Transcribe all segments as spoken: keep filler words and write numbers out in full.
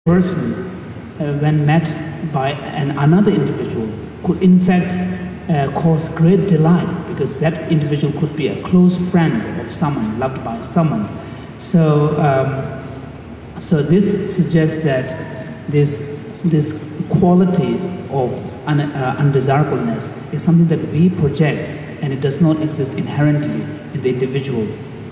person, uh, when met by an, another individual, could in fact uh, cause great delight, because that individual could be a close friend of someone, loved by someone. So, um, so this suggests that this, this qualities of un, uh, undesirableness is something that we project, and it does not exist inherently in the individual.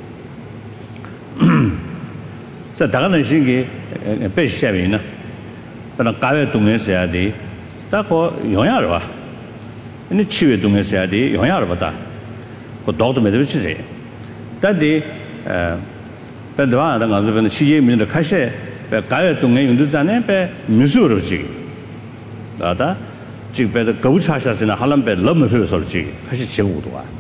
So, 다가는 신기 배시하면은 그런 가외 동에서야 돼. 다고 영향을 봐. 근데 치외 동에서야 돼. 영향을 받아. 그 도도 매도 치지.但是 어 배도와 당 가서 변의 시제민의 카셰 가외 동에 용도자네 배 미수로지. 나다 지금 배도 거부차샤스나 할람배 너무 필요설지. 카시 제고도 와.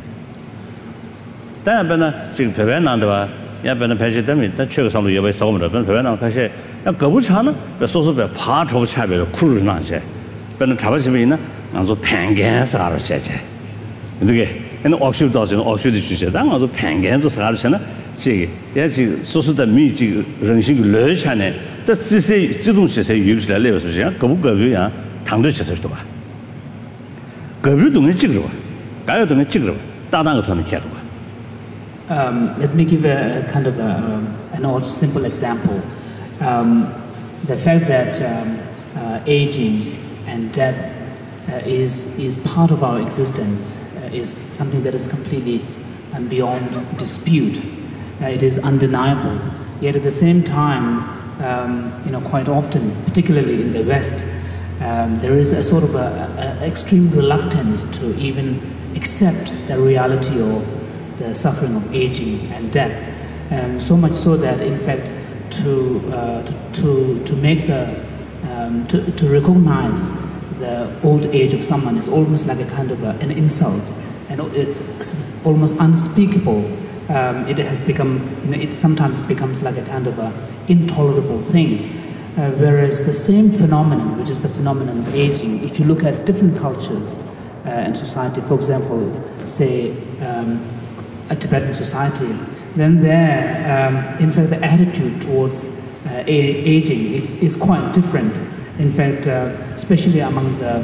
但是呢 지금 배배난다 야변은 배제되면 일단 최고상도 여부에 싸움을 배배난 카셰 거부차는 소소배 파초 차별로 쿨을 나제. 배는 잡아지면 있나? 안서 팽겐사로 제제. 이게 는 억슈도서 억슈도 주제. 당아서 팽겐서 사르잖아. 지 예지 소소的密集人性热产呢这这些自动这些有出来了是这样各不各别呀唐的其实对吧各别东西记着吧该有东西记着吧大胆个他们看着吧 Um, let me give a, a kind of a, um, an old simple example. Um, the fact that um, uh, aging and death uh, is, is part of our existence uh, is something that is completely um, beyond dispute. Uh, it is undeniable. Yet at the same time, um, you know, quite often, particularly in the West, um, there is a sort of a, a extreme reluctance to even accept the reality of the suffering of aging and death, um, so much so that, in fact, to uh, to, to to make the um, to to recognize the old age of someone is almost like a kind of a, an insult, and it's, it's almost unspeakable. Um, it has become, you know, it sometimes becomes like a kind of a intolerable thing. Uh, whereas the same phenomenon, which is the phenomenon of aging, if you look at different cultures uh, and society, for example, say. Um, a Tibetan society, then there, um, in fact, the attitude towards uh, aging is, is quite different. In fact, uh, especially among the,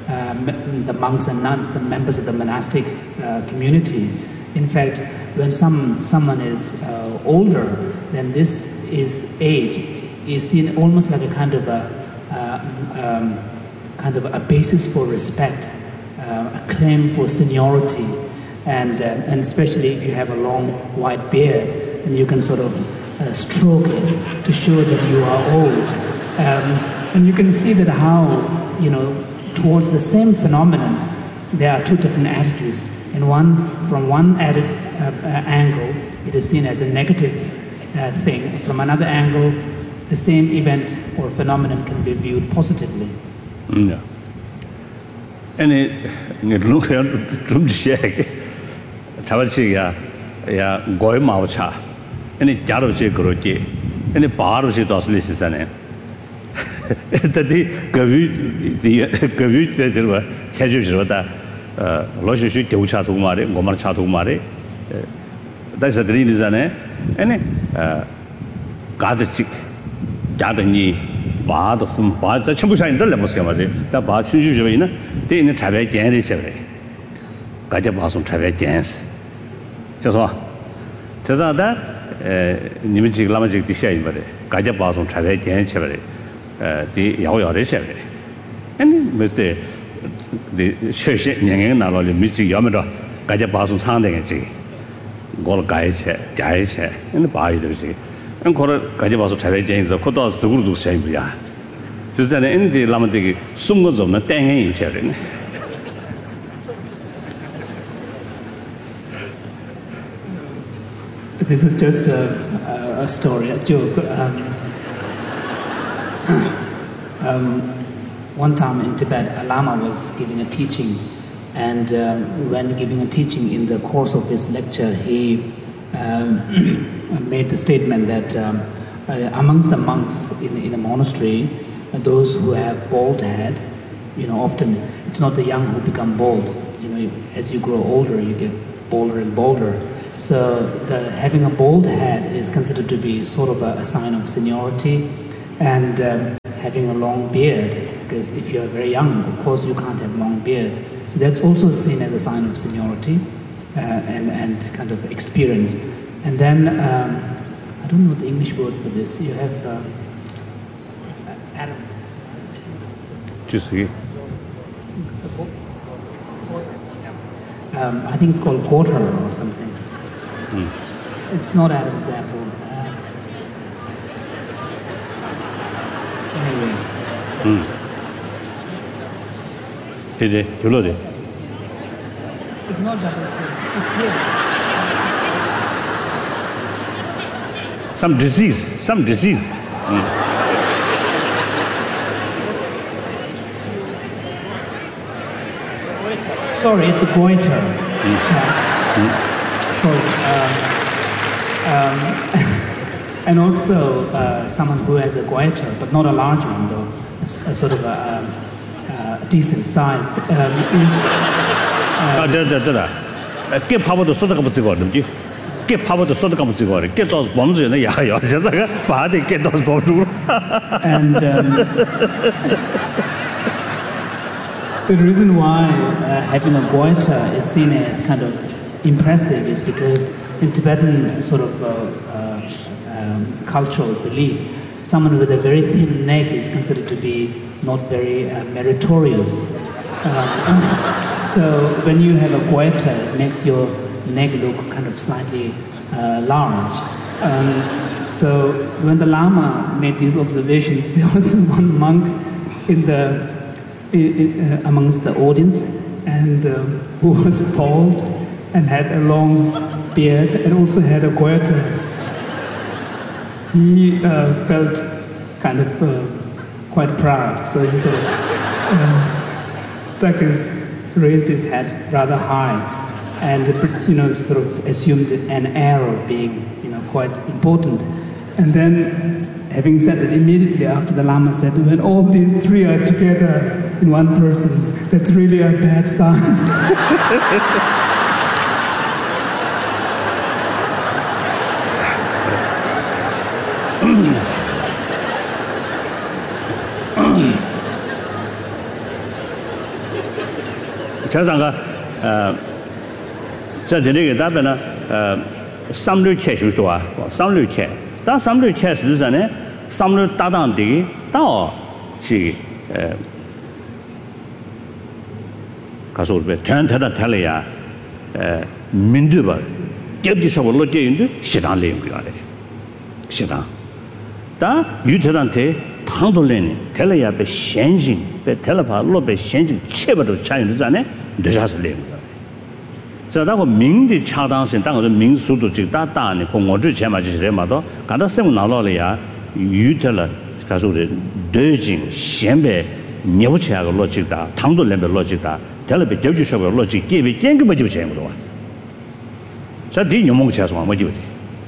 uh, the monks and nuns, the members of the monastic uh, community. In fact, when some, someone is uh, older, then this is age is seen almost like a kind of a, uh, um, kind of a basis for respect, uh, a claim for seniority. And, uh, and especially if you have a long white beard, then you can sort of uh, stroke it to show that you are old. Um, and you can see that how, you know, towards the same phenomenon, there are two different attitudes. And one, from one added, uh, uh, angle, it is seen as a negative uh, thing. From another angle, the same event or phenomenon can be viewed positively. Yeah. And it, it looks like 차발치야 야 고이 마오차 아니 자로지 그러지 아니 바로지 도슬리시잖아요 근데 거비 거비 되더라 해주시러다 어 로시슈 교차도 말에 고말 차도 말에 다시 드리니잖아요 아니 어 가드직 자더니 바도 숨 바도 전부 사인들 레모스가 말이야 다 바추주주이나 대는 차배 견이 셔래 가자 바송 차배 견스 就是说这是的呃你们几个那么几个底下一个的大家把从拆开点起来的呃的摇摇的下来哎你没得的确实年龄拿了没几要么着大家把从长的这我了改一些改一些你把一个这俺可能大家把从拆开点一次可到十五度下不呀就在那你的那么这个送个种的单元一些的 This is just a, a, a story, a joke. Um, um, one time in Tibet, a Lama was giving a teaching, and um, when giving a teaching in the course of his lecture, he um, made the statement that um, uh, amongst the monks in, in a monastery, uh, those who have bald head, you know, often it's not the young who become bald. You know, as you grow older, you get bolder and bolder. So the, having a bald head is considered to be sort of a, a sign of seniority, and um, having a long beard, because if you're very young, of course you can't have long beard. So that's also seen as a sign of seniority uh, and, and kind of experience. And then, um, I don't know the English word for this, you have uh, Adam. Just here. Um, I think it's called quarter or something. Mm. It's not Adam's apple. Uh, anyway. Mm. Did it? You load it? It's not double chin. It's here. Some disease. Some disease. Mm. Sorry, it's a goiter. Mm. Uh, Mm. Sorry. Um, um, and also uh, someone who has a goiter, but not a large one though, a, a sort of a, a, a decent size, um, is... Ah, da da da da. Get power to sort of come to go. Get power to sort of come to go. Get those bombs in the yard. Just like a party, get those bombs. And um, the reason why uh, having a goiter is seen as kind of impressive is because in Tibetan sort of uh, uh, um, cultural belief, someone with a very thin neck is considered to be not very uh, meritorious. Uh, so when you have a goiter, it makes your neck look kind of slightly uh, large. Um, so when the Lama made these observations, there was one monk in the in, in, uh, amongst the audience, and um, who was bald and had a long beard and also had a goiter. He uh, felt kind of uh, quite proud, so he sort of uh, stuck his, raised his head rather high, and you know sort of assumed an air of being you know quite important. And then, having said that, immediately after the Lama said, when all these three are together in one person, that's really a bad sign. 자상가 어 저들에게 답변은 어 삼류 체수도 와 삼류 체 다 삼류 체수잖아요 삼류 따당되기 다시 에 가서 우리 대한테다 달려야 에 민두바 겹지서로 로제인데 시간 내용 그래 시간 다 유태한테 당돌래니 달려야 배 현진 배 달라파 로배 현진 체버도 차이는잖아요 늦어서 내는 거. 자, 다고 민의 차당性当个民速度这大大呢，跟我之前嘛就是嘛都，看到生活拿到了呀，遇到了，他说的德经先别牛起来个逻辑大，唐都那边逻辑大，他那边就就说个逻辑，这边根本就钱不多。这第一梦想是什么？我觉得。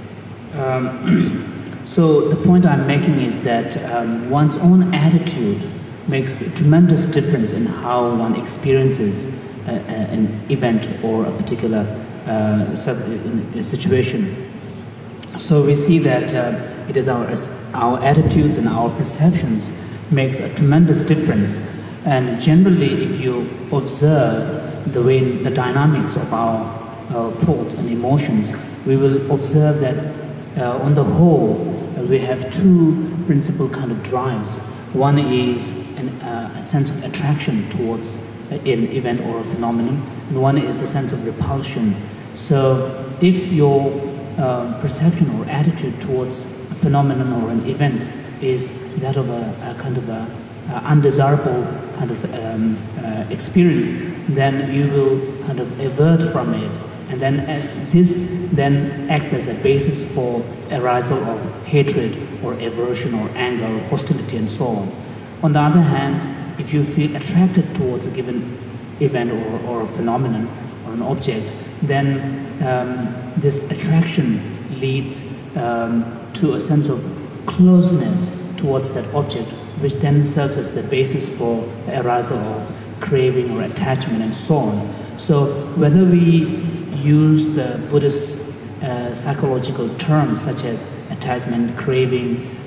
So the point I'm making is that um, one's own attitude makes a tremendous difference in how one experiences a, a, an event or a particular uh, sub, a situation. So we see that uh, it is our, our attitudes and our perceptions makes a tremendous difference. And generally, if you observe the way, the dynamics of our, our thoughts and emotions, we will observe that uh, on the whole, uh, we have two principal kind of drives. One is an, uh, a sense of attraction towards an event or a phenomenon, and one is a sense of repulsion. So if your uh, perception or attitude towards a phenomenon or an event is that of a, a kind of a, a undesirable kind of um, uh, experience, then you will kind of avert from it. And then uh, this then acts as a basis for arousal of hatred or aversion or anger or hostility and so on. On the other hand, if you feel attracted towards a given event or, or a phenomenon or an object, then um, this attraction leads um, to a sense of closeness towards that object, which then serves as the basis for the arousal of craving or attachment and so on. So whether we use the Buddhist uh, psychological terms such as attachment, craving,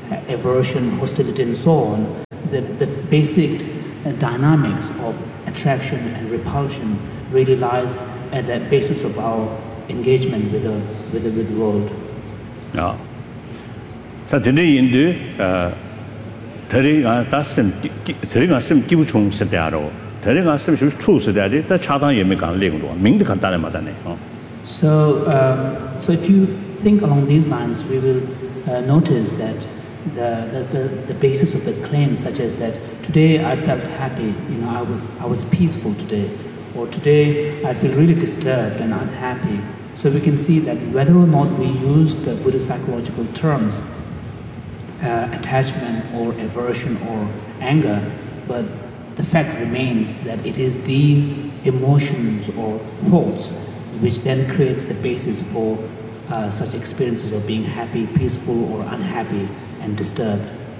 uh, aversion, hostility, and so on, the, the basic uh, dynamics of attraction and repulsion really lies at the basis of our engagement with the, with the, with the world. Yeah. So today in the uh, Teringa Tassim Teringa Sim Kibuchung Sedaro, Teringa Sim Chu Sedadi, the Chatan Yemikan Lingo, Ming the Cantana Madane. So, um, so if you think along these lines, we will uh, notice that the, the, the, the basis of the claim, such as that today I felt happy, you know, I was, I was peaceful today, or today I feel really disturbed and unhappy. So we can see that whether or not we use the Buddhist psychological terms, uh, attachment or aversion or anger, but the fact remains that it is these emotions or thoughts which then creates the basis for uh, such experiences of being happy, peaceful, or unhappy and disturbed.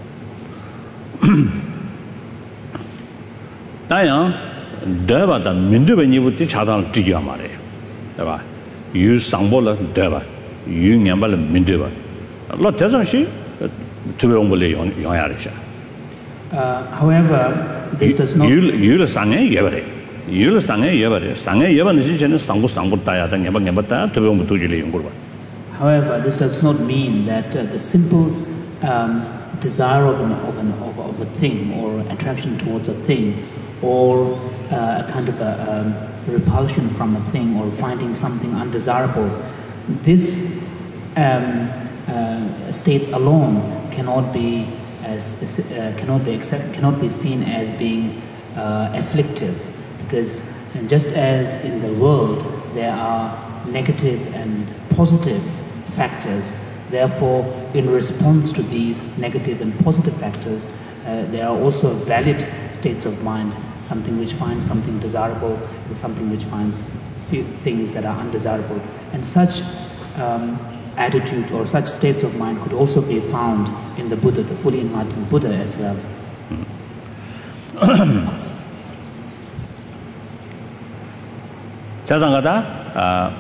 Dayang, deva da mindu be nibu ti chadang ti ya mare. Deba. Yu sangbo la deva. Yu nyamba la mindu ba. La tezang shi tube ongbo le yong ya re sha. However, this does not yu yu la sangye ye bare. Yu la sangye ye bare. Sangye ye ba ni shi chen sangbo sangbo ta ya da nyamba nyamba ta tube ongbo tu ji le yong ba. However, this does not mean that uh, the simple um, desire of, an, of, an, of, of a thing or attraction towards a thing or uh, a kind of a um, repulsion from a thing or finding something undesirable, this um, uh, states alone cannot be as uh, cannot be accept, cannot be seen as being uh, afflictive, because just as in the world there are negative and positive factors, therefore in response to these negative and positive factors uh, there are also valid states of mind, something which finds something desirable and something which finds things that are undesirable, and such um, attitudes or such states of mind could also be found in the Buddha, the fully enlightened Buddha as well. 자상하다.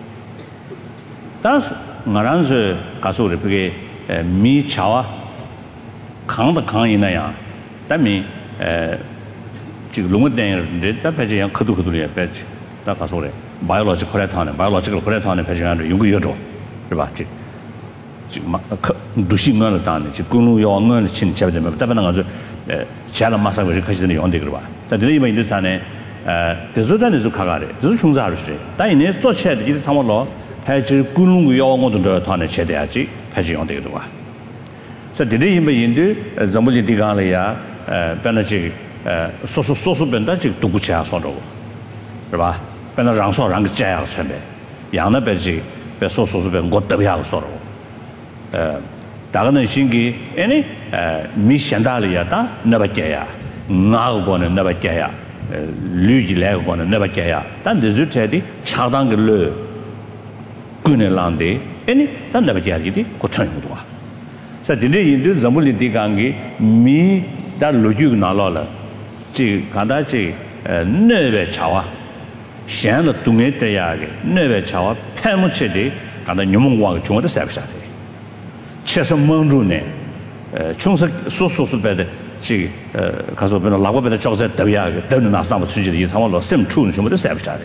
다스 나란즈 가수를 그게 미 차와 강다 강이나야. 담이 에 지금 롱어den데 답해지 그도 그도리에 배지. 다 가수래. 바이올로지 코레타네. 바이올로지컬 코레타네 배지한테 연구 여조. 그봐. 지 지금 막 두신을 다네. 지 군루 영을 친 잡으면 답변한 거죠. 에 제가 마사를 가시는 용데 그봐. 자, 드리면 인도산에 에 대조단에서 가가래. 대조 충자를 시.但이내做起来的一场网络 패지 군웅 요원도 더 타네 제대하지 패지 용되기도 봐. 그래서 드리면 인도 전부지 디가래야 에 변하지 에 소소 소소 변다 지 두구치야 소로. 그봐. 변나 랑소 랑 자야 선배. 양나 배지 배 소소소 변 것도야 소로. 에 다가는 신기 애니 에 미션달이야다 나바께야. 나고는 나바께야. 류지래고는 나바께야. 단 드즈체디 차당글로 군엘란데 애니 단다바지야지디 고통이도 와. 자, 근데 인도 전부리 디강기 미다 로주 나라라. 지 간다지 네베 차와 샹의 동에 때야게 네베 차와 패무체디 간다 뇽몽과 중어도 삽샤데. 최소 멍주네 총석 소소소베데 지 가서 변 라고베데 적세 더야게 더는 나스나무 수지디 상황로 셈 추는 좀도 삽샤데.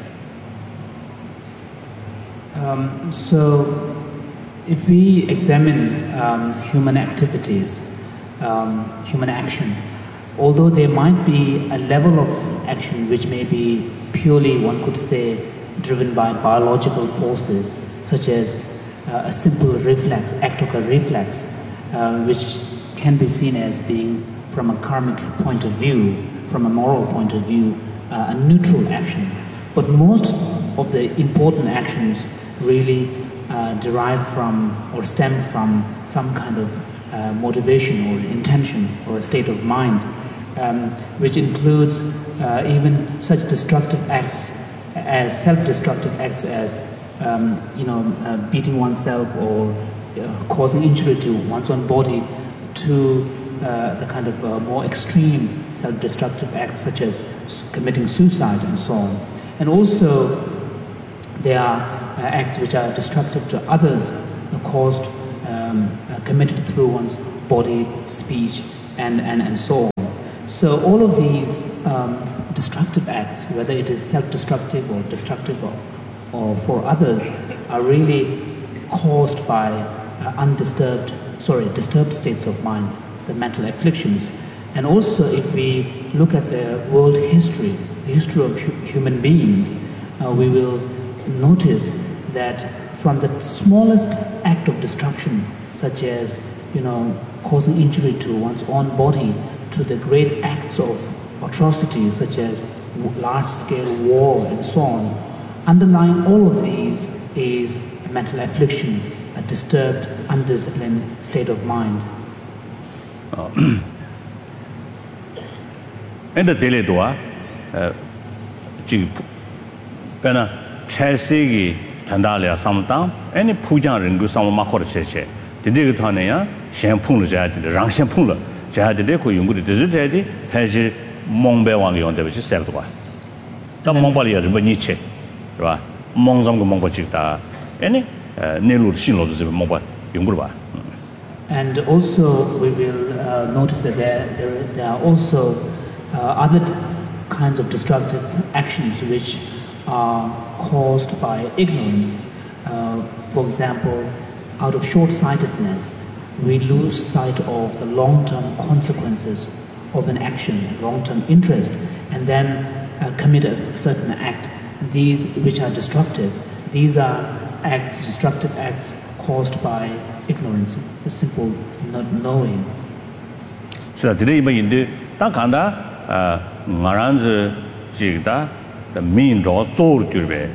Um, so, if we examine um, human activities, um, human action, although there might be a level of action which may be purely, one could say, driven by biological forces, such as uh, a simple reflex, act of a reflex, uh, which can be seen as being, from a karmic point of view, from a moral point of view, uh, a neutral action. But most of the important actions really uh, derive from or stem from some kind of uh, motivation or intention or a state of mind, um, which includes uh, even such destructive acts as self-destructive acts as um, you know uh, beating oneself or uh, causing injury to one's own body, to uh, the kind of uh, more extreme self-destructive acts such as committing suicide and so on. And also there are Uh, acts which are destructive to others, uh, caused, um, uh, committed through one's body, speech, and, and, and so on. So all of these um, destructive acts, whether it is self-destructive or destructive or, or for others, are really caused by uh, undisturbed, sorry, disturbed states of mind, the mental afflictions. And also if we look at the world history, the history of hu human beings, uh, we will notice that from the smallest act of destruction, such as, you know, causing injury to one's own body, to the great acts of atrocity, such as large-scale war and so on, underlying all of these is a mental affliction, a disturbed, undisciplined state of mind. And the daily doa, Pena Chelsea, Tandalia, Samtam, any Pujan Ringu Sama Makoche, the Digatania, Shampoo, Rang Shampoo, Jahadico, Yungu, the Zudadi, has a Mongbe Wangi on the which is Selva. The Mongolia, the Beniche, Mongzong Mongochita, any Nilu Shino, the Mobile, Yungruba. And also, we will uh, notice that there, there, there are also uh, other kinds of destructive actions which are caused by ignorance. Uh, for example, out of short-sightedness, we lose sight of the long-term consequences of an action, long-term interest, and then uh, commit a certain act. These which are destructive, these are acts, destructive acts caused by ignorance, a simple not knowing. So today, in the Takanda, Maran's Jigda, the mean draw soul curve.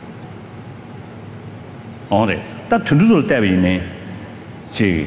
On it, that to do Tabine, Jig,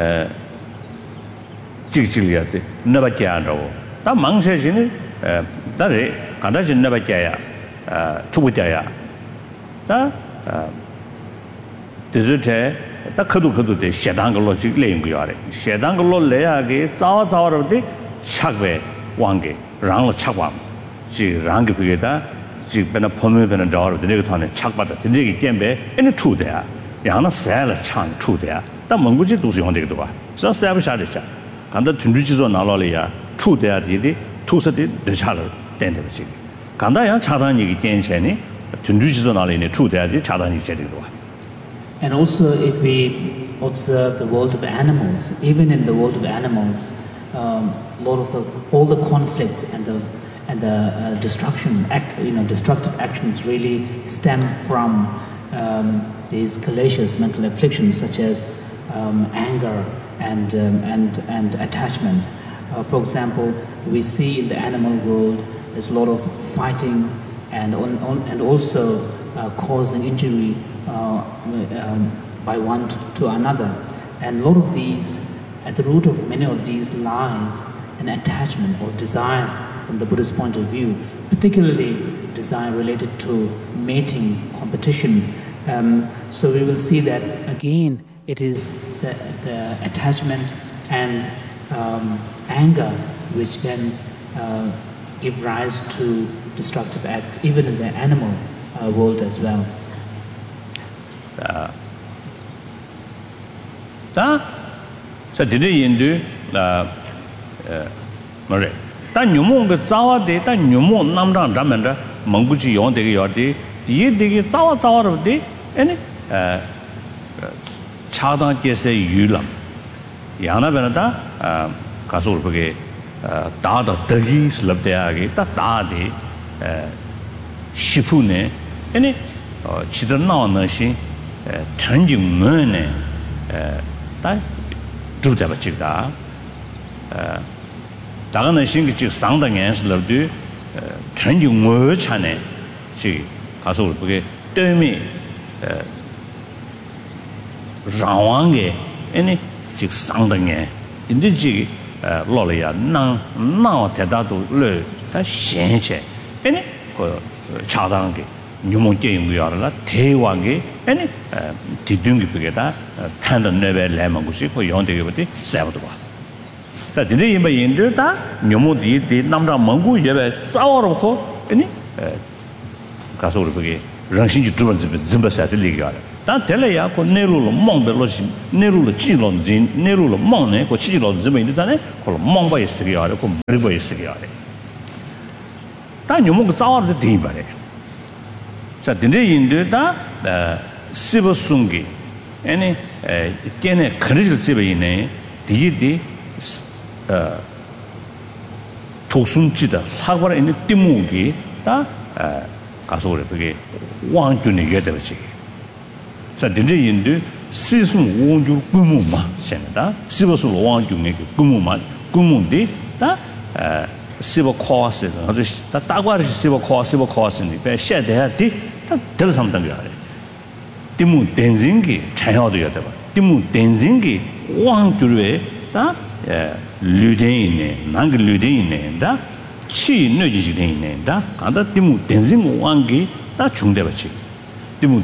Jigiliat, never candle. That monk says in it, that is, Kandashin never care, Tuitaya. That desert. The Kudu Kudu, the Shadangalo Languare, Shadangalo Leage, Zawa Zawa of the Chagwe, Wange, Rang Chagwam, She Rangi Pigeta, she been a pomme and a door of the Negaton, Chakbata, the Nigi Gembe, and a two there. Yana Sal Chan, two there. The Munguji does on the door. So Savishadisha. And the Tundichis on Alolia, two there, the two city, the Chatter, Dendivici. Kandaya Chatani Gencheni, Tundichis on Alini, two there, the Chatani Chedidua. And also, if we observe the world of animals, even in the world of animals, um, a lot of the all the conflict and the and the uh, destruction, act, you know, destructive actions really stem from um, these calacious mental afflictions, such as um, anger and um, and and attachment. Uh, for example, we see in the animal world there's a lot of fighting and on, on, and also uh, causing injury. Uh, um, by one to, to another, and a lot of these, at the root of many of these lies an attachment or desire from the Buddhist point of view, particularly desire related to mating, competition. Um, so we will see that again it is the, the attachment and um, anger which then uh, give rise to destructive acts, even in the animal uh, world as well. Da so today in do uh mare ta nyumo ge zawa de ta nyumo namrang ramanda mangbuji yon de ge yo de di de ge zawa zawa ro de ene uh chadang jese yulam yana benada uh kasul bge da da de slab de age ta da de uh shifu ne ene chidran na na shin tenjing mene 다 주자바 찍다 어 다가는 신기 상당연스럽도 tenjing mo chane 지 가서 그게 때문에 어 라왕게 아니 지 상당에 인지지 로리아 나 나와 대다도 르다 현체 아니 그 차당게 뉴몬게임이야라 대왕게 아니 디둥기 비게다 판던 레벨 레몬고시 그 연대게부터 세워도 봐. 자, 근데 이마 인도다 뉴몬디 디 남자 몽고 예배 싸워놓고 아니 가서 우리 거기 정신지 두번 좀 좀버서야 들리게 하라. 다 될래야 그 내로로 멍벨로시 내로로 찌로지 내로로 멍네 그 찌로로 지면이잖아요. 그걸 멍바 있으게 하래. 그 머리바 있으게 하래. 다 녀목 싸워도 돼 말이야. 자, 근데 인도다 시버숭기 아니 걔네 그릇을 집에있네. 디디 어 독순지다. 사과에 있는 띠무기 다 가서 그래. 그게 왕준이게 되지. 자, 근데 인도 시승 원주 꾸무마 sen다. 시버스 왕중의 꾸무마 꾸무디 다 시버 코스 아주 다 따과르 시버 코스 시버 코스니 배 셔대야디 다 들삼단 거야. 디무 덴징기 차야도야 돼 봐. 디무 덴징기 왕주의 다 류대인네 난그 류대인네 다 치 느지지네 다 간다 디무 덴징 왕기 다 중대버지. Um,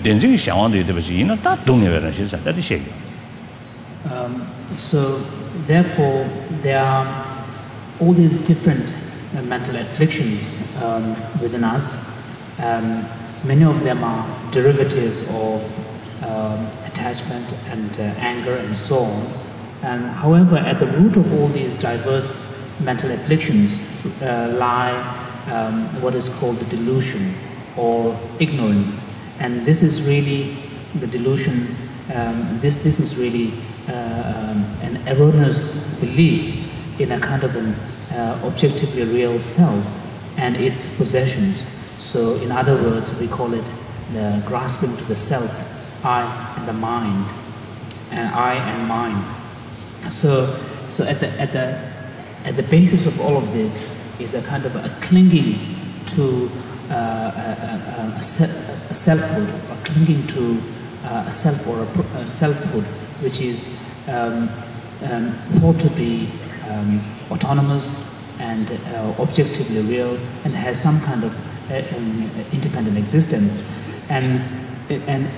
so, therefore, there are all these different uh, mental afflictions um, within us. Um, many of them are derivatives of um, attachment and uh, anger and so on. And however, at the root of all these diverse mental afflictions uh, lie um, what is called the delusion or ignorance. And this is really the delusion, um, this, this is really uh, um, an erroneous belief in a kind of an uh, objectively real self and its possessions. So in other words, we call it the grasping to the self, I and the mind, and I and mine. So, so at, the, at, the, at the basis of all of this is a kind of a clinging to Uh, a, a, a, a selfhood, or clinging to uh, a self or a, a selfhood, which is um, um, thought to be um, autonomous and uh, objectively real, and has some kind of uh, um, independent existence. And and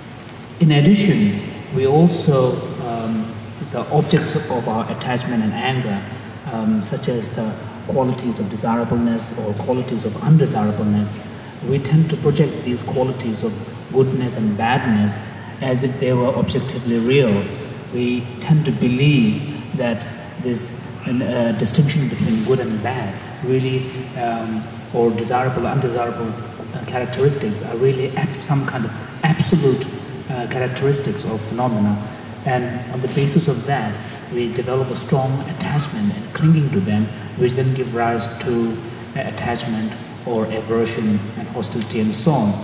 in addition, we also um, the objects of our attachment and anger, um, such as the qualities of desirableness or qualities of undesirableness, we tend to project these qualities of goodness and badness as if they were objectively real. We tend to believe that this uh, distinction between good and bad really, um, or desirable, undesirable uh, characteristics are really at some kind of absolute uh, characteristics of phenomena. And on the basis of that, we develop a strong attachment and clinging to them, which then give rise to uh, attachment or aversion and hostility and so on.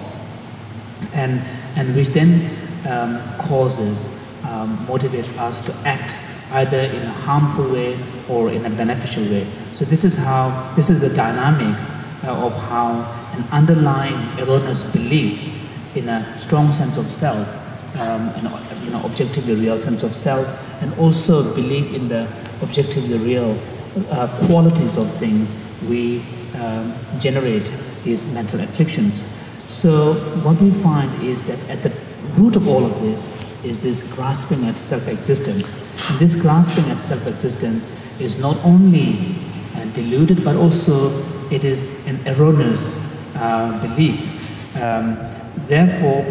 And, and which then um, causes, um, motivates us to act either in a harmful way or in a beneficial way. So this is how, this is the dynamic uh, of how an underlying erroneous belief in a strong sense of self, um, an you know, objectively real sense of self, and also belief in the objectively real uh, qualities of things, we um, generate these mental afflictions. So what we find is that at the root of all of this is this grasping at self-existence. And this grasping at self-existence is not only uh, deluded, but also it is an erroneous uh, belief. Um, therefore,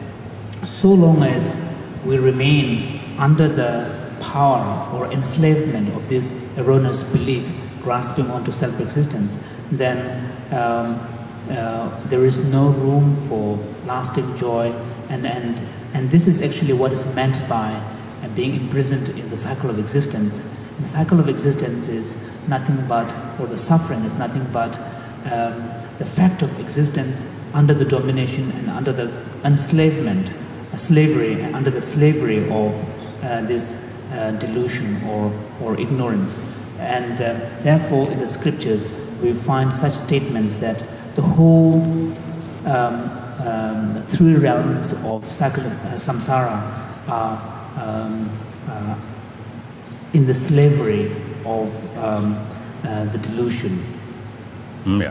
so long as we remain under the power or enslavement of this erroneous belief, grasping onto self-existence, then um, uh, there is no room for lasting joy, and, and, and this is actually what is meant by uh, being imprisoned in the cycle of existence. The cycle of existence is nothing but, or the suffering is nothing but um, the fact of existence under the domination and under the enslavement, uh, slavery, under the slavery of uh, this uh, delusion or, or ignorance. And uh, therefore in the scriptures we find such statements that the whole um, um, three realms of cycle of uh, samsara are um, uh, in the slavery of um, uh, the delusion. Yeah.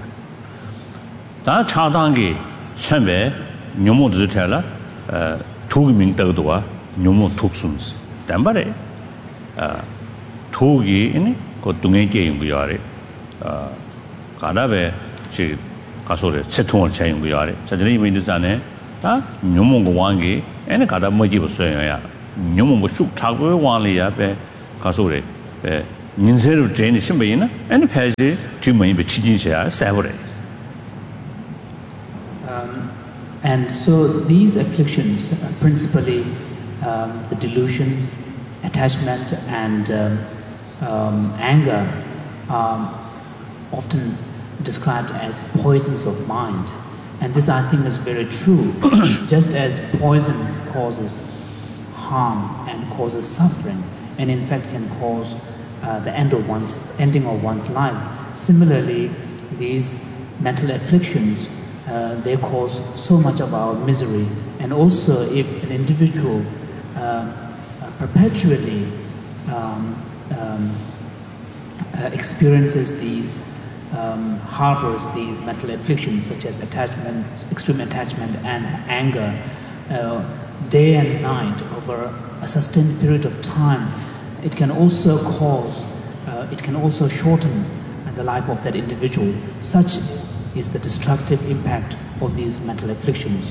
다 차단기 처음에 묘모 지텔라 어 도기민 더도와 묘모 독순스 담바래 어 도기 이니 그 동에 게임부야래 어 가다베 지 가소래 채통을 차용부야래 자전에 이미 있잖아요 다 묘모 왕기 Any kind of motive so ya. You must shoot Tago one layer by Casore. Ninzer Jane Simbayina, and Page to me be Chinja, Savore. And so these afflictions, uh, principally um, the delusion, attachment, and um, um, anger, are often described as poisons of mind. And this, I think, is very true. Just as poison causes harm and causes suffering, and in fact can cause uh, the end of one's ending of one's life. Similarly, these mental afflictions uh, they cause so much of our misery. And also, if an individual uh, perpetually um, um, uh, experiences these, um, harbors these mental afflictions such as attachment, extreme attachment, and anger, uh, day and night over a sustained period of time, it can also cause, uh, it can also shorten the life of that individual. Such is the destructive impact of these mental afflictions.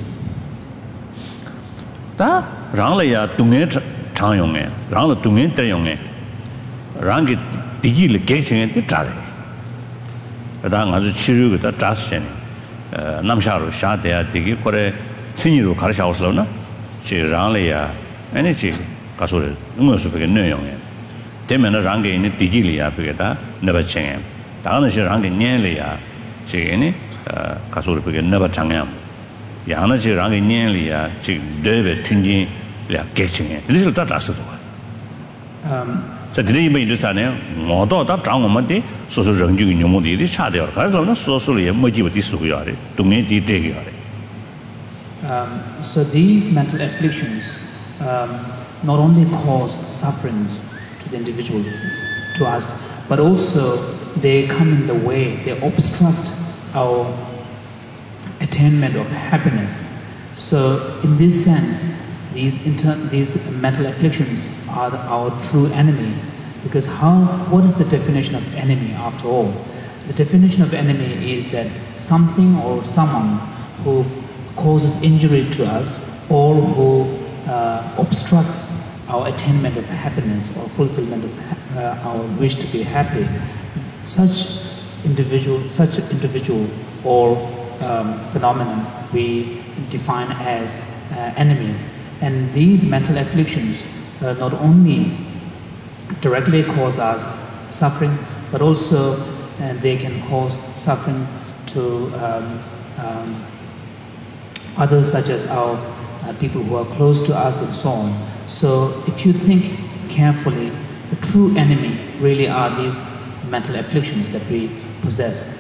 Ta rang la ya tungen chang yong e, rang la tungen te yong e, rang ki digi le ge chen ti tra de. Da nga zu chi ru ge da tra shen. Nam sha ru sha de ya digi ko re chen ru ga sha lo na. Chi rang la ya ani chi ka so le ngo su be ge ne yong e. De men rang ge ni digi le ya be ge da ne ba chen. Da na shi rang ge nian le ya chi ni ka so le be ge ne ba chang yam. Yana ji rang nian li ya ji de tun jin ya ge qing ye li da da shi de um ce de yi me de sa ne mo do da zhang wo me de so so ren ju ni mo de de cha de ga shi ne so so le mo ji de su ya de dong ne de de ya de. Um, so these mental afflictions um, not only cause sufferings to the individual, to us, but also they come in the way, they obstruct our attainment of happiness. So in this sense, these, inter these mental afflictions are the, our true enemy. Because how, what is the definition of enemy after all? The definition of enemy is that something or someone who causes injury to us or who uh, obstructs our attainment of happiness or fulfillment of uh, our wish to be happy. Such individual, such individual or um, phenomenon we define as uh, enemy. And these mental afflictions uh, not only directly cause us suffering, but also uh, they can cause suffering to um, um, others, such as our uh, people who are close to us and so on. So if you think carefully, the true enemy really are these mental afflictions that we possess.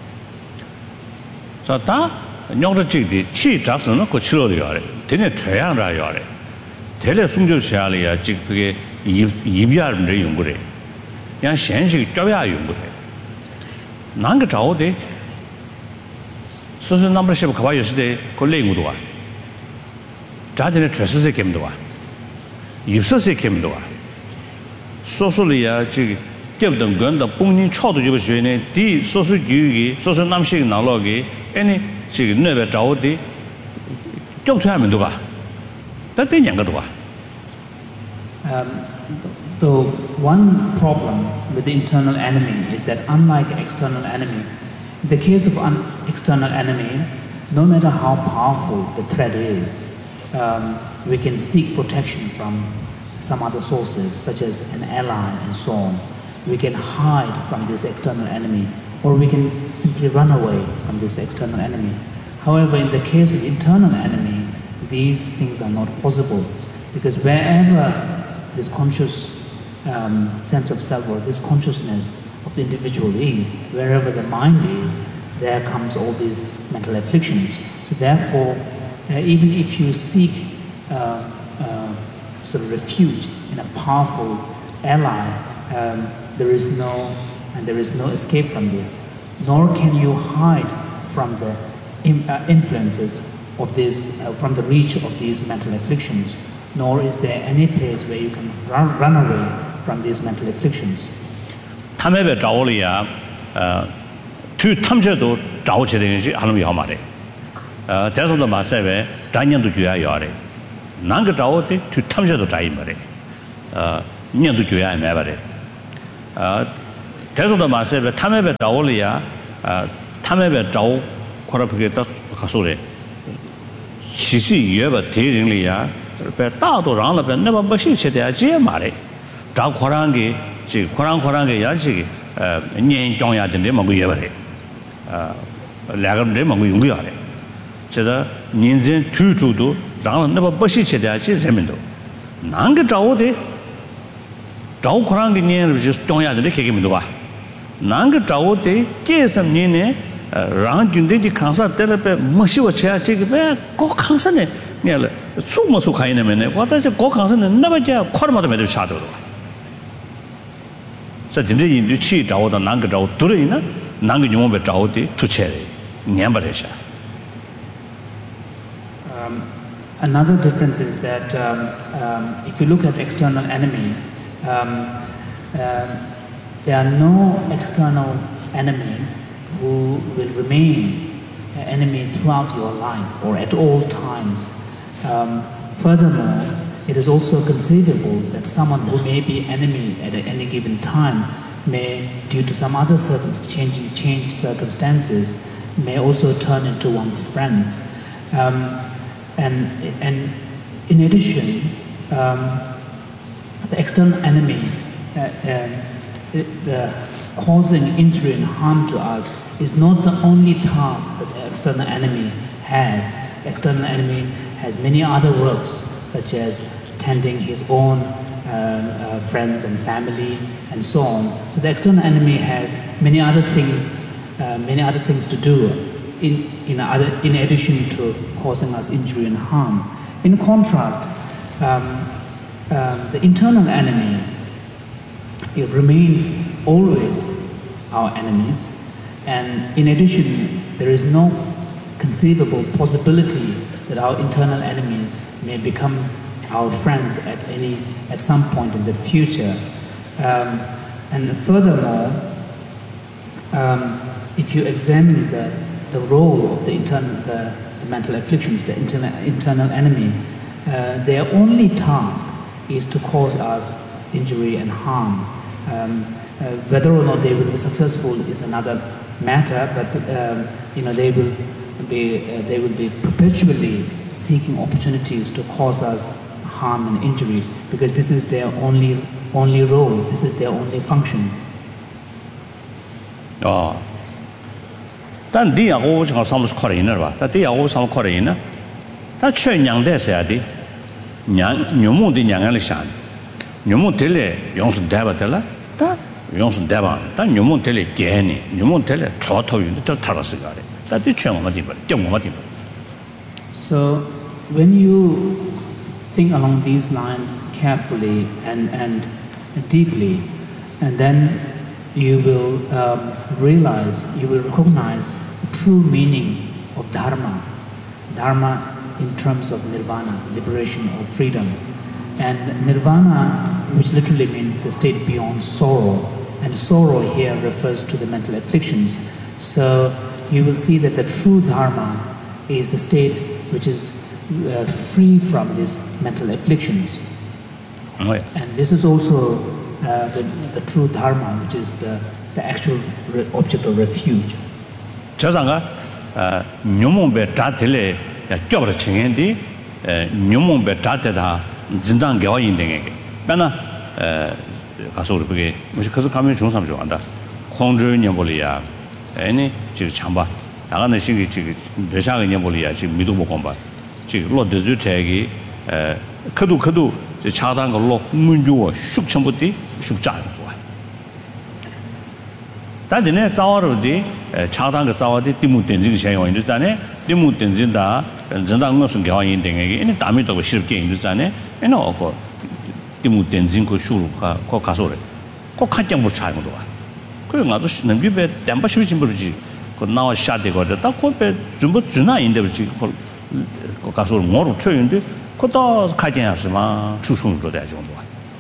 So ta nyong de ji de chi zha shi ne ko chi lo de ya de, de ne chui yang zha ya de. De le song jiu xia li ya ji ge yi yi bia de yong gu de. Yang xian shi zhao ya yong gu de. Nan ge zhao de. So so number shi ka ba yo shi de ko le ngu de wa. Zha de ne chui shi se kem de wa. Yi shi se kem de wa. So so li ya ji接等跟的本人操作这个学呢，第所属局的、所属南西南路的，哎呢，这个那边找的，交出来没多吧？但这两个多啊。 Um, the one problem with the internal enemy is that unlike external enemy, in the case of an external enemy, no matter how powerful the threat is, um, we can seek protection from some other sources, such as an ally and so on. We can hide from this external enemy, or we can simply run away from this external enemy. However, in the case of internal enemy, these things are not possible, because wherever this conscious um, sense of self, or this consciousness of the individual is, wherever the mind is, there comes all these mental afflictions. So therefore, uh, even if you seek uh, uh, sort of refuge in a powerful ally, um, there is no, and there is no escape from this, nor can you hide from the in, uh, influences of this, uh, from the reach of these mental afflictions, nor is there any place where you can run, run away from these mental afflictions. 他们被找了呀，呃，对他们这都找起来是还能比较嘛的，呃，再说的嘛，是为咱年都就要要的， nanga tawo te tu tamja do tai mare uh nya du gyoya me bare uh 대소 더 마세베 탐에베 다올이야 아 탐에베 다오 코라프게 다 가소래 시시 예베 대ring리야 베 다도 랑라베 네바 버시 쳇대야 제 말에 다 코랑게 지 코랑 코랑게 야지 어 년 정야던데 먹고 예버래 아 래감데 먹고 용거야래 제가 년전 투주도 랑 네바 버시 쳇대야 제 재민도 난게 다오데 다오 코랑게 년을 지 정야던데 개개민도 봐 난그 자오데 계산년에 랑준데지 강사 때려배 뭐시고 제가 지금 꼭 강사네 내가 숨어서 가이네면에 와다지 꼭 강사는 나바자 코르마도 매도 차도록 자 진짜 인도치 자오다 난그 자오 들어이나 난그 용어배 자오데 투체래 냠바래샤 um another difference is that um, um if you look at external enemy um uh, there are no external enemy who will remain an enemy throughout your life or at all times. Um, furthermore, it is also conceivable that someone who may be enemy at any given time may, due to some other circumstances, changing, changed circumstances, may also turn into one's friends. Um, and, and in addition, um, the external enemy uh, uh, the causing injury and harm to us is not the only task that the external enemy has. The external enemy has many other works, such as tending his own uh, uh, friends and family, and so on. So the external enemy has many other things, uh, many other things to do, in in, other, in addition to causing us injury and harm. In contrast, um, um, the internal enemy, it remains always our enemies, and in addition, there is no conceivable possibility that our internal enemies may become our friends at any at some point in the future. Um, and furthermore, um, if you examine the, the role of the internal the, the mental afflictions, the internal internal enemy, uh, their only task is to cause us injury and harm. Um, uh, whether or not they will be successful is another matter, but um, you know they will be uh, they will be perpetually seeking opportunities to cause us harm and injury, because this is their only only role. This is their only function. Oh.但第二个我讲上不是考虑呢吧？但第二个上考虑呢，他劝娘的是啥的？娘娘母的娘来想，娘母得来用是带不得了，但用是带吧，但娘母得来给你，娘母得来超头用的都他了是个的，但这劝我们地方，叫我们地方。 So when you think along these lines carefully and and deeply, and then you will um, realize, you will recognize the true meaning of dharma. Dharma in terms of nirvana, liberation or freedom. And nirvana, which literally means the state beyond sorrow, and sorrow here refers to the mental afflictions. So you will see that the true dharma is the state which is uh, free from these mental afflictions. Oh, yeah. And this is also uh, the, the true dharma, which is the, the actual re object of refuge. 저상가 녀몽베 다텔레 껴버려 칭엔디 녀몽베 다테다 진단 개화인등에게 나나 가서 우리 그게 무슨 그래서 가면 중삼 좋아한다. 공주 녀볼이야. 아니 지금 참봐. 나가는 시기 지금 몇샤가 녀볼이야. 지금 미도 못 건봐. 지금 로드즈 태기 에 크도 크도 저 차단 걸로 문주어 숙청부터 숙장 좋아. 다들 자와로디 차단 그 자와디 디무 된지 현용 있잖아요. 디무 된진다. 전당 무슨 개화인 등에게 이 담이도 쉽게 있잖아요. 에는 어고 디무 된진 그 수루가 거 가서래. 꼭 한장 못 차는 거도 와. 그래 가서 넘기배 담바 쉬진 버지. 그 나와 샤데 거다. 딱 코페 좀 주나 인데 버지. 그 가서 뭐로 쳐인데 그것도 가진하지만 추천도 돼 정도.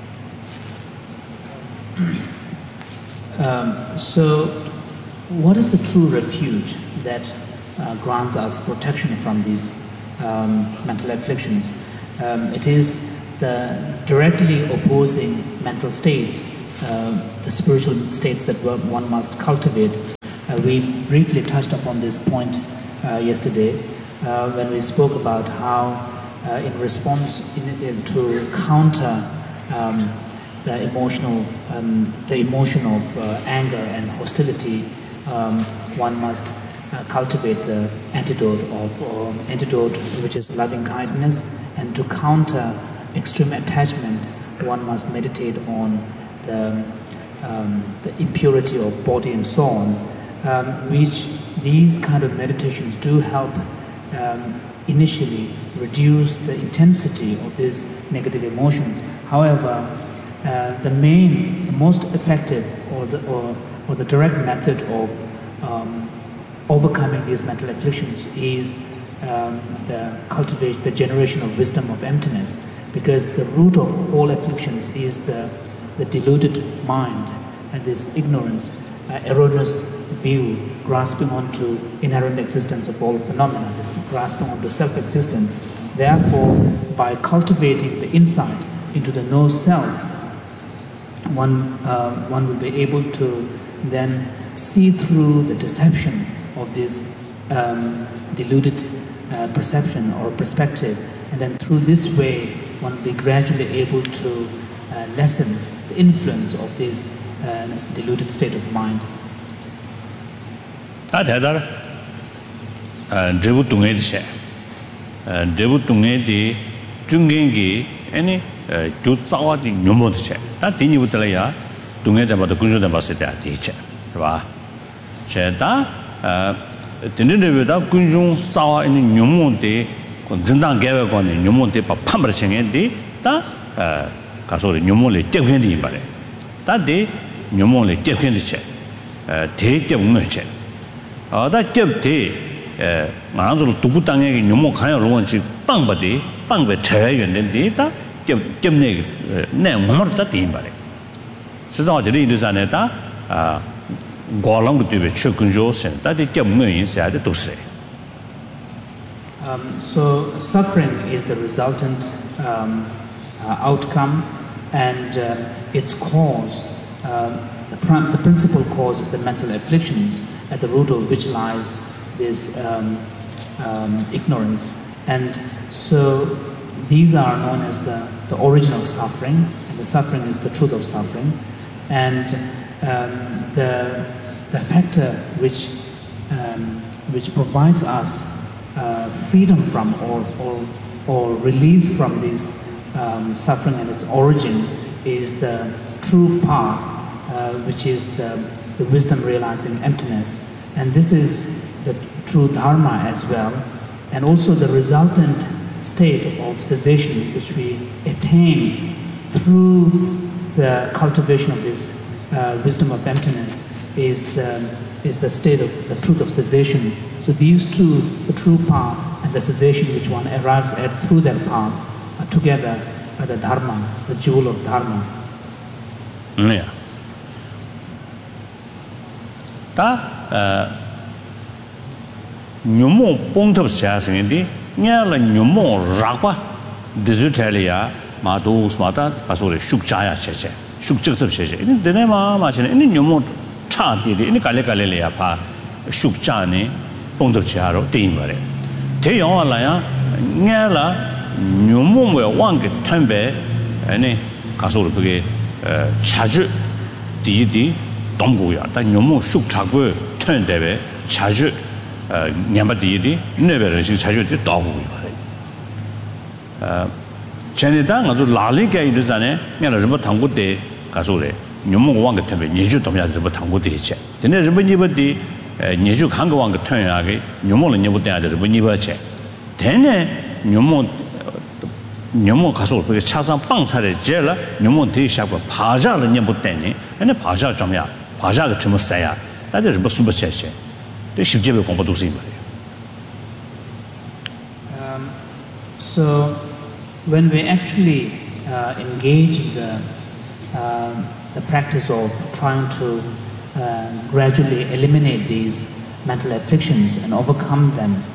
Um, so, what is the true refuge that uh, grants us protection from these um, mental afflictions? Um, it is the directly opposing mental states, uh, the spiritual states that one must cultivate. Uh, we briefly touched upon this point uh, yesterday uh, when we spoke about how uh, in response in, in, to counter um, the emotional um, the emotion of uh, anger and hostility, um, one must uh, cultivate the antidote of um, antidote which is loving kindness, and to counter extreme attachment one must meditate on the, um, the impurity of body and so on, um, which these kind of meditations do help um, initially reduce the intensity of these negative emotions. However, uh, the main, the most effective or the, or, or the direct method of um, overcoming these mental afflictions is um, the cultivation, the generation of wisdom of emptiness, because the root of all afflictions is the, the deluded mind and this ignorance, uh, erroneous view, grasping onto inherent existence of all phenomena, grasping onto self-existence. Therefore, by cultivating the insight into the no-self, one, uh, one will be able to then see through the deception of this um, deluded uh, perception or perspective, and then through this way one will be gradually able to uh, lessen the influence of this uh, deluded state of mind. Ta thadar dribu tungay di she dribu tungay di jungen gi ani gyu tsawa di nyumo di she ta dini butala ya tungay da ba da kunju da ba se da di che ba che da dini de da kunju tsawa ani nyumo de kon zindang gewe ko ni nyumo de ba phambar chenge di ta ka so ri nyumo le tep khen di ba le ta de nyumo le tep khen di che de tep ngö che 아다 겹대 에 만으로 두고 땅에 녀모 가야 로원지 빵바디 빵베 차야였는데 다 겹겹네 내 몸을 다 띠인바래 스자들이 이르잖아다 아 고랑도 되게 최근조선 다들 겹네 인사도 도세. Um so suffering is the resultant um, uh, outcome, and uh, its cause, uh, the, pr- the principal cause is the mental afflictions, at the root of which lies this um, um, ignorance. And so these are known as the, the origin of suffering, and the suffering is the truth of suffering. And um, the, the factor which, um, which provides us uh, freedom from or, or, or release from this um, suffering and its origin is the true path, uh, which is the the wisdom realizing emptiness. And this is the true dharma as well, and also the resultant state of cessation which we attain through the cultivation of this uh, wisdom of emptiness is the, is the state of the truth of cessation. So these two, the true path and the cessation which one arrives at through that path, are together are the dharma, the jewel of dharma. Yeah. 다 nyumo pongtab sya singdi nya la nyumo rakwa dizutalia ma do smata kasore shukchaya cheche shukchaktab cheche ini dene ma ma chene ini nyumo cha ti ini kale kale le ya pha shukcha ne pongtab sya ro tin bare te yaw la ya nya la nyumo we wang ge thambe ani kasore bge chaju di di 동고야 다 너무 숙착고 턴데베 자주 어 냠바디디 네베르 시 자주 도고 어 전에다 아주 라리게 이르잖아요. 내가 좀 당고대 가서래. 너무 왕게 턴베 예주 도면 좀 당고대 있지. 근데 좀 니버디 예주 간거 왕게 턴야게 너무는 니버대 아들 뭐 니버체. 되네 너무 너무 가서 그 차상 빵차를 제라 너무 대샤고 바자를 니버대니. 근데 바자 좀야 바자가 좀 써야 다들 좀 무슨 버체체 또 쉽게 공부도 쓰인 말이에요. Um so when we actually uh, engage in the uh, the practice of trying to uh, gradually eliminate these mental afflictions and overcome them,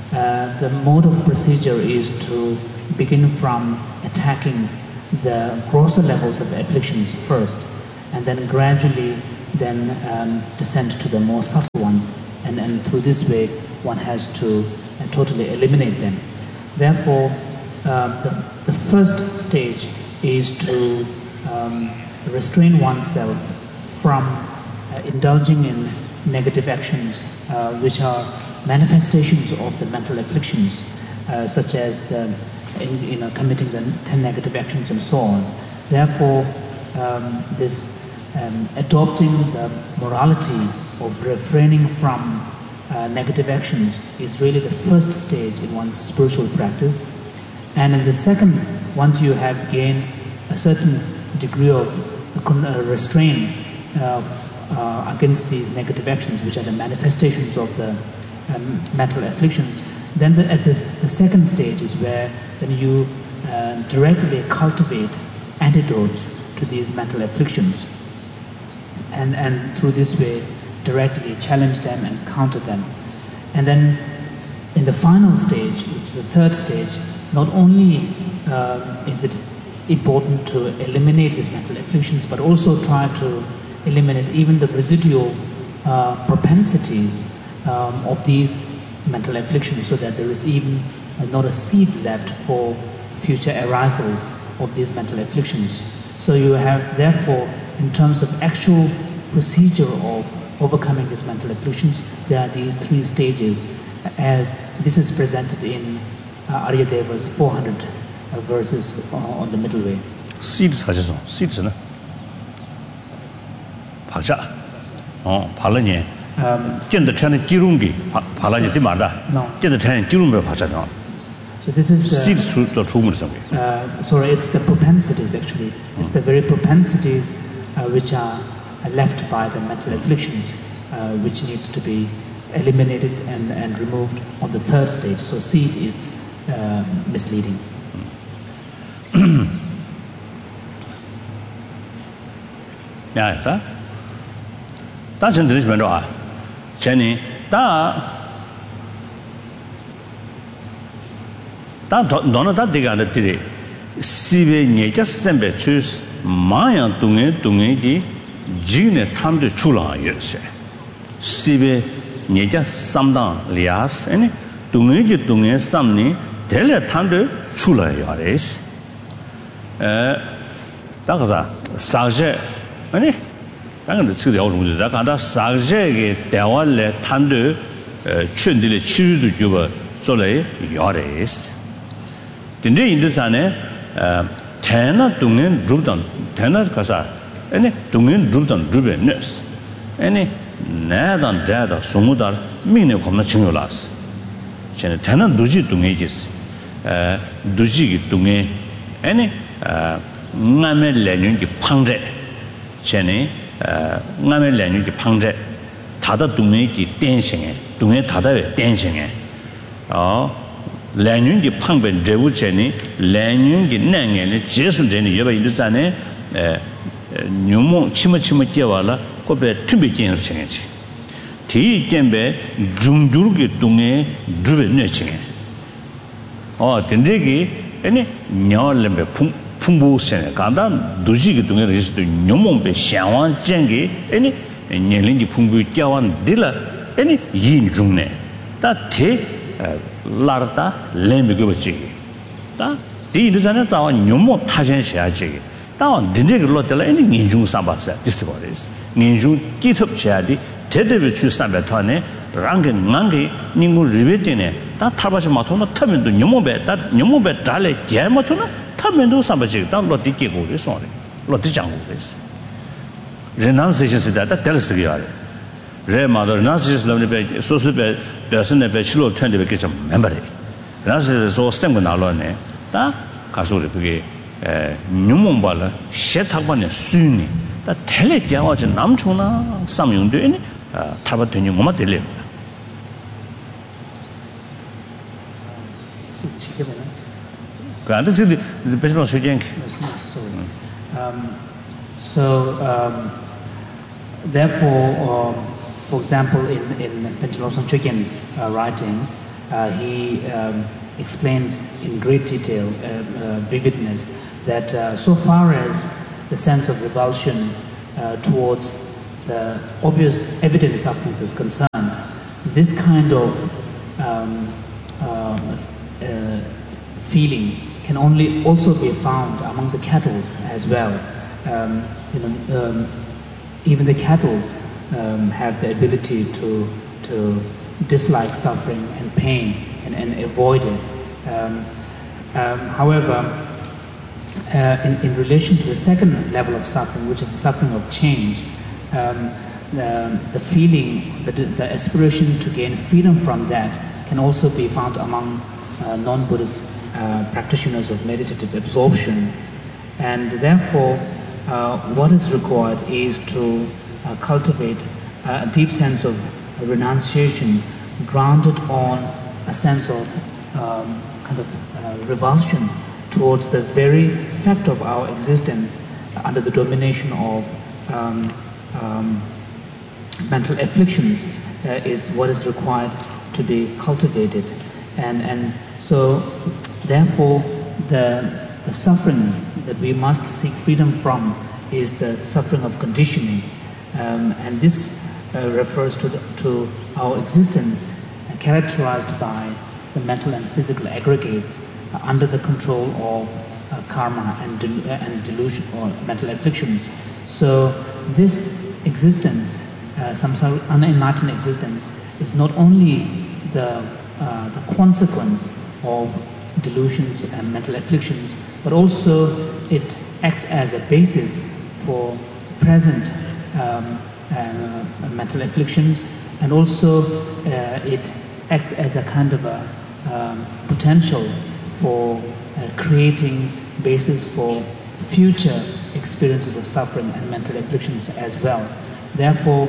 uh, the mode of procedure is to begin from attacking the grosser levels of afflictions first, and then gradually then um, descend to the more subtle ones, and, and through this way one has to uh, totally eliminate them. Therefore, um, the, the first stage is to um, restrain oneself from uh, indulging in negative actions, uh, which are manifestations of the mental afflictions, uh, such as the, in, you know, committing the ten negative actions and so on. Therefore, um, this um, adopting the morality of refraining from uh, negative actions is really the first stage in one's spiritual practice. And in the second, once you have gained a certain degree of uh, restraint uh, uh, against these negative actions, which are the manifestations of the um, mental afflictions, then the, at this, the second stage is where then you uh, directly cultivate antidotes to these mental afflictions, and, and through this way directly challenge them and counter them. And then in the final stage, which is the third stage, not only uh, is it important to eliminate these mental afflictions, but also try to eliminate even the residual uh, propensities um, of these mental afflictions, so that there is even uh, not a seed left for future arisals of these mental afflictions. So you have, therefore, in terms of actual procedure of overcoming these mental afflictions, there are these three stages, as this is presented in uh, Aryadeva's four hundred uh, verses uh, on the middle way. Seeds 하셔서 seeds는 박자. 어, 발라니. Um, 见得天的基隆给발라니 되 말다. No. 见得天基隆没박자다. So this is the, seeds 더出门上面. uh, sorry, it's the propensities actually. It's the very propensities uh, which are left by the mental afflictions, uh, which need to be eliminated and, and removed on the third stage. So seed is uh, misleading. 야, 다. 다시 들으시면 아. 전에 다 다 너는 다 되게 안 되지. 시베 녀자 선배 주스 마야 동에 동에기 지네 탐도 출라였어. 시베 녀자 삼당 리아스 아니 동에기 동에 삼니 델레 탐도 출라야레스. 에 다가자 사제 아니 당연히 지금 야오는 거다. 간다 사제게 대화를 탐도 춘들의 치유도 주고做来야레스. 근데 인도산에 태나 동엔 룹던 태나 가사 아니 동엔 룹던 룹에너스 아니 나단 다다 소무다 미네 겁나 증요라스 쟤네 태나 누지 동에지스 에 누지기 동에 아니 나메 레뉴기 팡제 쟤네 나메 레뉴기 팡제 다다 동에기 댄싱에 동에 다다의 댄싱에 어 랭윤기 팡벤 제부체니 랭윤기 낭에니 제수제니 여바 인도산에 에 뉴몽 치마치마 깨와라 코베 튜비긴 쳔지 디견베 중두르기 동에 드베 뇌칭에 어 된데기 아니 녀얼레베 풍 풍부세네 간다 두지기 동에 리스도 뉴몽베 샹완 쟁기 아니 녀린기 풍부 깨완 딜라 아니 인중네 다테 라르다 렘비고지 다 디르자네 자와 뇽모 타전셔야지 다 딘데글로 될 애니 인중 삼바세 디스버리스 인중 기톱 쳐야지 제대로 출 삼바토네 랑게 낭게 닝고 리베티네 다 타바시 마토나 타면도 뇽모베 다 뇽모베 달레 게마토나 타면도 삼바지 다 로디게고 그래서 로디 장고です레난세시스다 다 델스기야 레마더 레난세시스는 소스베 대선에 배치로 텐데 좀 멤버리. 그래서 저 스템고 나로네. 다 가서를 그게 에 뉴몽발라 셰탁반에 수니. 다 텔레 겨워지 남초나 삼용되니 아 타바더니 뭐마 될래. 그런데 지금 배치로 수행. Um so um therefore um, for example, in, in Pentelosan Chögyin's uh, writing, uh, he um, explains in great detail, uh, uh, vividness, that uh, so far as the sense of revulsion uh, towards the obvious evident sufferings is concerned, this kind of um, uh, uh, feeling can only also be found among the cattle as well. Um, you know, um, even the cattle um, have the ability to to dislike suffering and pain and, and avoid it. Um, um, however, uh, in, in relation to the second level of suffering, which is the suffering of change, um, the, the feeling, the, the aspiration to gain freedom from that can also be found among uh, non-Buddhist uh, practitioners of meditative absorption. And therefore, uh, what is required is to uh, cultivate a deep sense of renunciation grounded on a sense of um, kind of uh, revulsion towards the very fact of our existence under the domination of um, um, mental afflictions uh, is what is required to be cultivated. And, and so, therefore, the, the suffering that we must seek freedom from is the suffering of conditioning. Um, and this uh, refers to, the, to our existence uh, characterized by the mental and physical aggregates uh, under the control of uh, karma and, del and delusion or mental afflictions. So this existence, uh, samsara, unenlightened existence, is not only the, uh, the consequence of delusions and mental afflictions, but also it acts as a basis for present um, uh, mental afflictions, and also uh, it acts as a kind of a um, potential for uh, creating basis for future experiences of suffering and mental afflictions as well. Therefore,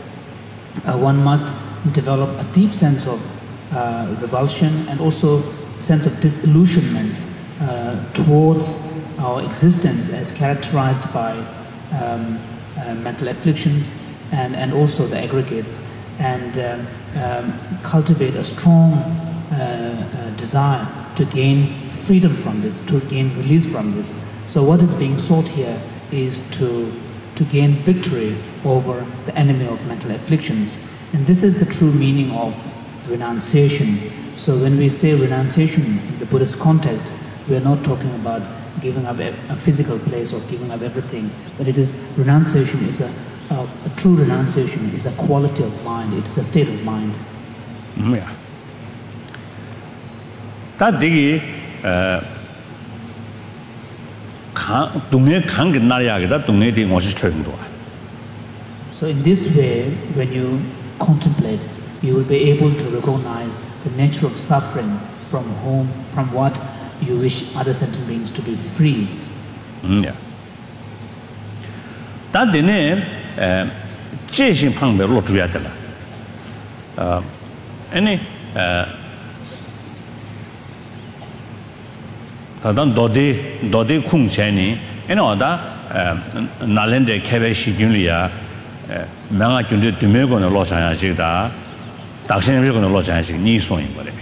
uh, one must develop a deep sense of uh, revulsion and also a sense of disillusionment uh, towards our existence as characterized by um, uh, mental afflictions and, and also the aggregates, and um, um, cultivate a strong uh, uh, desire to gain freedom from this, to gain release from this. So what is being sought here is to, to gain victory over the enemy of mental afflictions. And this is the true meaning of renunciation. So when we say renunciation in the Buddhist context, we are not talking about giving up a, a physical place or giving up everything, but it is, renunciation is a, a, a true renunciation is a quality of mind, it is a state of mind. Yeah. That digi so in this way, when you contemplate, you will be able to recognize the nature of suffering from whom, from what you wish other sentient beings to be free. Yeah. That dine jishin pangbe lo zhuya de la. Any tadan dodi dodi kung cheni any oda nalende kebe shi gyun ya manga gyun de dume go ne lo chan ya ji da dakshen bi go ne lo chan ya ji ni so yin bo le.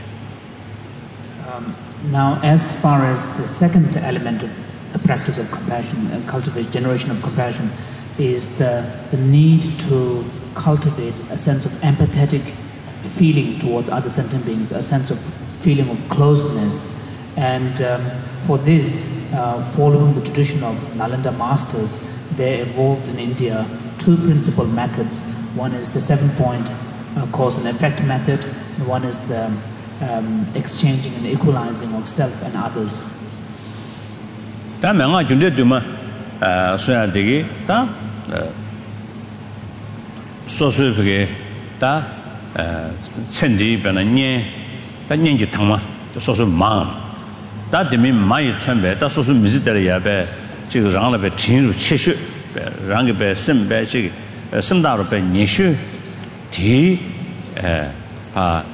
Now, as far as the second element of the practice of compassion and cultivate generation of compassion is the, the need to cultivate a sense of empathetic feeling towards other sentient beings, a sense of feeling of closeness. And um, for this, uh, following the tradition of Nalanda masters, they evolved in India two principal methods. One is the seven-point uh, cause and effect method, and one is the Um, exchanging and equalizing of self and others. Da menga junde duma uh soya degi da so so pege da uh chendi bena nye da nyen ji tangma so so ma da de mi ma yi chuen be da so so mi zi de ya be ji ge rang le be jin ru qie xue be rang ge be sen be ji sen da ru be ni xue ti eh pa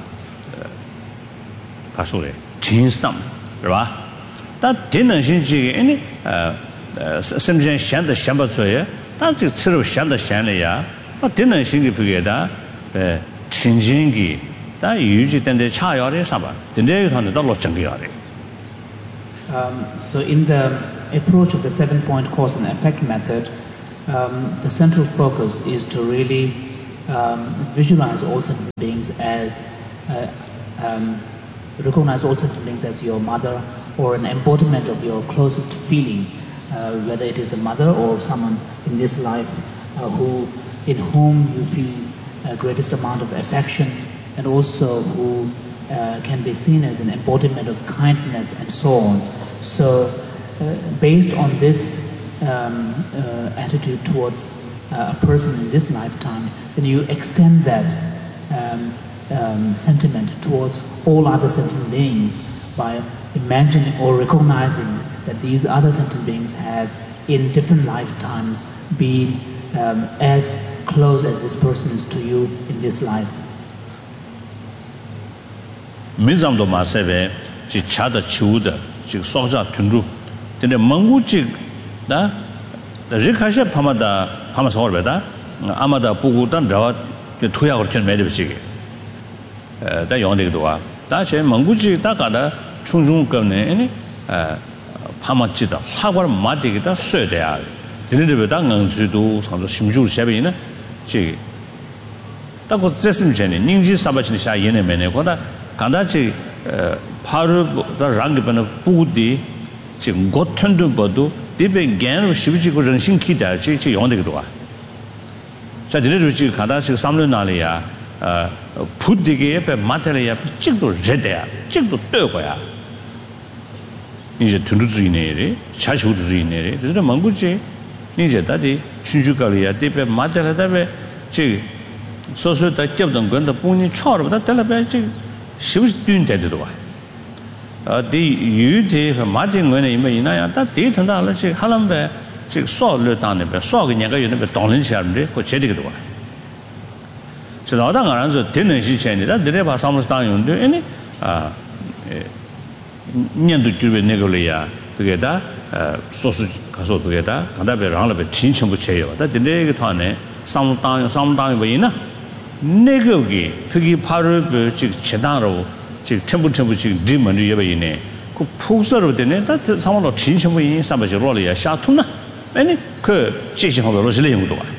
他说的真上是吧？但真能性这个呢，呃呃，甚至想都想不出来，但这吃肉想都想了呀，那真能性的不给他，呃，清净的 다 유지 된데 차야래 사바. 근데 이거는 더 로정이야래. Um, so in the approach of the seven-point cause and effect method, um, the central focus is to really um, visualize all sentient beings as, uh, um, recognize all sentient beings as your mother or an embodiment of your closest feeling, uh, whether it is a mother or someone in this life uh, who, in whom you feel uh, greatest amount of affection, and also who uh, can be seen as an embodiment of kindness and so on. So, uh, based on this um, uh, attitude towards uh, a person in this lifetime, then you extend that um, um, sentiment towards all other sentient beings by imagining or recognizing that these other sentient beings have, in different lifetimes, been um, as close as this person is to you in this life. 민zam도 마세베 지 차다 치우다 지 소자 튼루 근데 멍구지 나 리카샤 파마다 파마서 얼베다 아마다 보고단 라와 토야고 전 매듭지게 에다 용데도 와 다시 멍구지 다가다 충중 겁네 아니 아 파마지다 사과를 맞대기다 쇠대야 드는데보다 응수도 상조 심주 샤베이나 지 딱고 제스미 전에 닝지 사바치니 샤 예네 메네고다 간다지 파르 랑게번의 부디 지금 고튼도 봐도 디베 겐으로 십지고 정신키다 지 용되기도 와. 자, 저래도 지금 가다시 삼년 날이야. 어, 부디게 옆에 마텔이야. 찍도 제대야. 찍도 떠고야. 이제 둔두주의네리, 자주주의네리. 그래서 망구지. 이제 다디 춘주가리야. 디베 마텔하다베 지 소소다 접던 건데 본인 처음부터 달라베 지 십시 뛴데도 와. 어, 디 유디 마진 거네 이면 이나야 다 데이터다 지 할람베 지 소를 당네베 소가 내가 요네베 동는 사람들 그 제대로 와. 저 나당 안에서 되는 시체니다. 내가 봐 사무소 당연데 아니 아 년도 주변 내걸이야. 그게다 소수 가서 그게다 간다베 랑라베 진천부 제요. 다 근데 이게 타네 사무소 당 사무소 당이 뭐이나 내거기 그게 바로 그 지금 제단으로 지금 템부 템부 지금 리먼이 예배이네 그 폭설로 되네 다 상황로 진심으로 인사바지 로리야 샤투나 아니 그 제시하고 로실의 용도 와.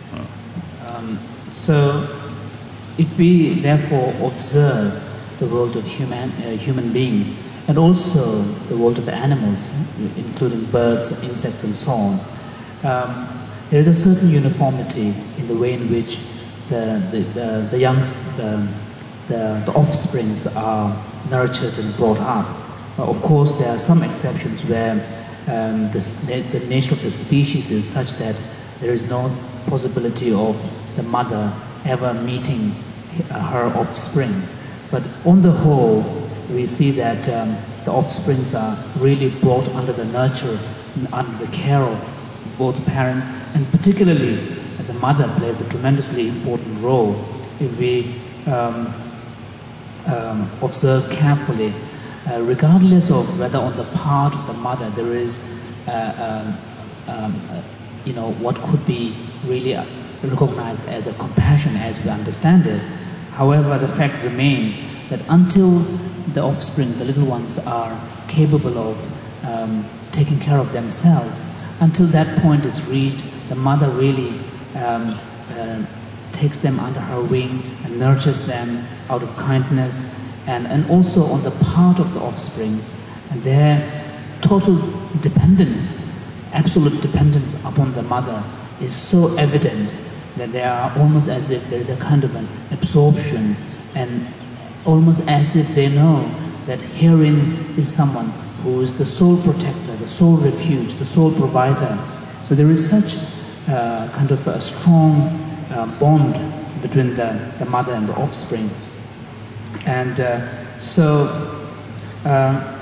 So if we therefore observe the world of human uh, human beings and also the world of the animals, including birds, insects, and so on, um, there is a certain uniformity in the way in which the the the, the young the, the the offsprings are nurtured and brought up. Uh, of course, there are some exceptions where um, the the nature of the species is such that there is no possibility of the mother ever meeting her offspring. But on the whole, we see that um, the offsprings are really brought under the nurture, under the care of both parents, and particularly the mother plays a tremendously important role. If we um, um, observe carefully, uh, regardless of whether on the part of the mother there is, uh, um, um, uh, you know, what could be really recognized as a compassion as we understand it. However, the fact remains that until the offspring, the little ones, are capable of um, taking care of themselves, until that point is reached, the mother really um, uh, takes them under her wing and nurtures them out of kindness, and, and also on the part of the offsprings, and their total dependence, absolute dependence upon the mother is so evident that they are almost as if there is a kind of an absorption, and almost as if they know that herein is someone who is the sole protector, the sole refuge, the sole provider. So there is such uh, kind of a strong uh, bond between the, the mother and the offspring. And uh, so, uh,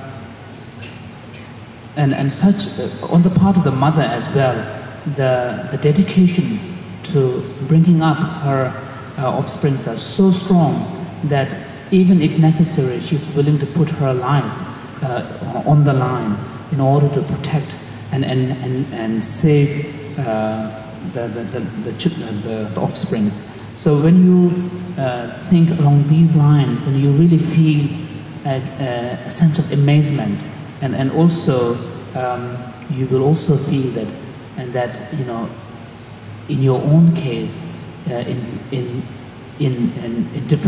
and, and such, uh, on the part of the mother as well, the, the dedication to bringing up her uh, offsprings are so strong that even if necessary, she's willing to put her life uh, on the line in order to protect and, and, and, and save uh, the, the, the, the, the, the offsprings. So when you uh, think along these lines, then you really feel a, a, a sense of amazement, and and also um, you will also feel that, and that you know, in your own case, uh, in in in in, in different